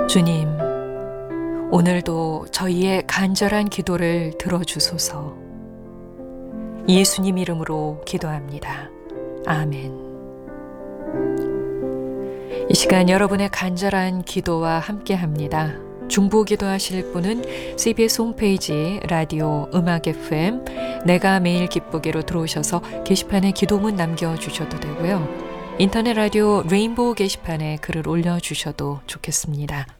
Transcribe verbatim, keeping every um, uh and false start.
주님, 오늘도 저희의 간절한 기도를 들어주소서. 예수님 이름으로 기도합니다. 아멘. 이 시간 여러분의 간절한 기도와 함께합니다. 중보 기도하실 분은 씨비에스 홈페이지 라디오 음악 에프엠 내가 매일 기쁘게로 들어오셔서 게시판에 기도문 남겨주셔도 되고요. 인터넷 라디오 레인보우 게시판에 글을 올려주셔도 좋겠습니다.